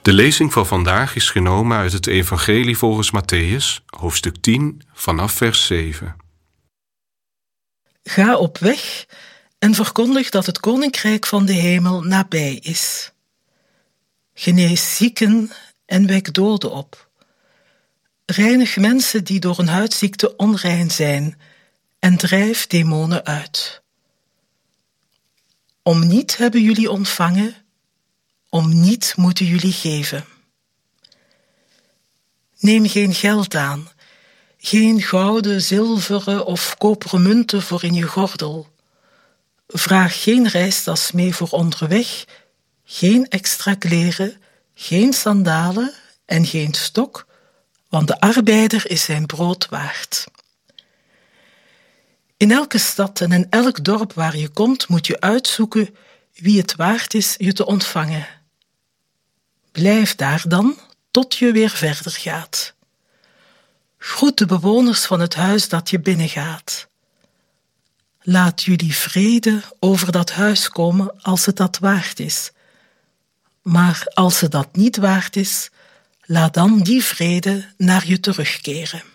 De lezing van vandaag is genomen uit het Evangelie volgens Mattheüs, hoofdstuk 10, vanaf vers 7. Ga op weg en verkondig dat het koninkrijk van de hemel nabij is. Genees zieken en wek doden op. Reinig mensen die door een huidziekte onrein zijn en drijf demonen uit. Om niet hebben jullie ontvangen, om niet moeten jullie geven. Neem geen geld aan, geen gouden, zilveren of koperen munten voor in je gordel. Vraag geen reistas mee voor onderweg, geen extra kleren, geen sandalen en geen stok, want de arbeider is zijn brood waard. In elke stad en in elk dorp waar je komt, moet je uitzoeken wie het waard is je te ontvangen. Blijf daar dan tot je weer verder gaat. Groet de bewoners van het huis dat je binnengaat. Laat jullie vrede over dat huis komen als het dat waard is. Maar als het dat niet waard is, laat dan die vrede naar je terugkeren.